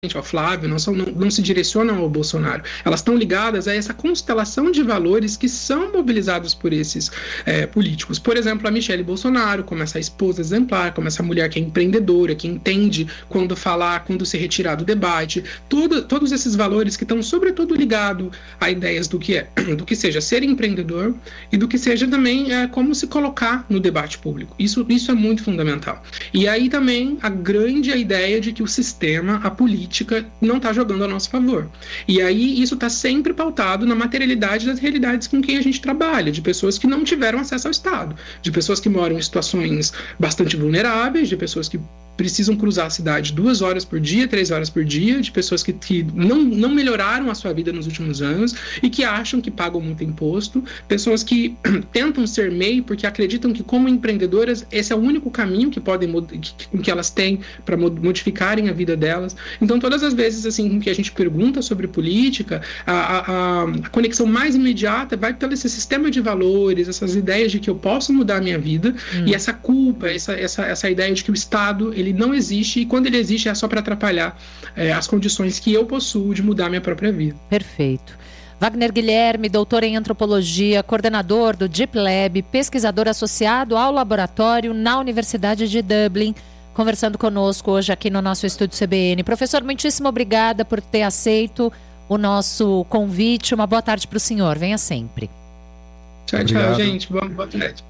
ao Flávio, não se direcionam ao Bolsonaro. Elas estão ligadas a essa constelação de valores que são mobilizados por esses políticos. Por exemplo, a Michelle Bolsonaro, como essa esposa exemplar, como essa mulher que é empreendedora, que entende quando falar, quando se retirar do debate. Todos esses valores que estão, sobretudo, ligados a ideias do que seja ser empreendedor e do que seja também como se colocar no debate público. Isso é muito fundamental. E aí também a grande ideia de que o sistema, a política, não está jogando a nosso favor. E aí isso está sempre pautado na materialidade das realidades com quem a gente trabalha, de pessoas que não tiveram acesso ao Estado, de pessoas que moram em situações bastante vulneráveis, de pessoas que precisam cruzar a cidade 2 horas por dia, 3 horas por dia, de pessoas que não melhoraram a sua vida nos últimos anos e que acham que pagam muito imposto, pessoas que tentam ser MEI porque acreditam que, como empreendedoras, esse é o único caminho que elas têm para modificarem a vida delas. Então, todas as vezes assim, que a gente pergunta sobre política, a conexão mais imediata vai pelo esse sistema de valores, essas ideias de que eu posso mudar a minha vida, e essa culpa, essa ideia de que o Estado ele não existe, e quando ele existe é só para atrapalhar as condições que eu possuo de mudar a minha própria vida. Perfeito. Wagner Guilherme, doutor em antropologia, coordenador do Deep Lab, pesquisador associado ao laboratório na Universidade de Dublin, conversando conosco hoje aqui no nosso Estúdio CBN. Professor, muitíssimo obrigada por ter aceito o nosso convite. Uma boa tarde para o senhor. Venha sempre. Tchau, tchau, gente. Boa tarde.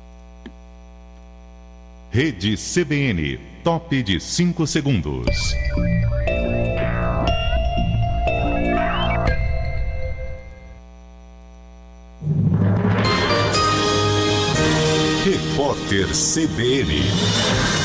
Rede CBN, top de 5 segundos. Repórter CBN.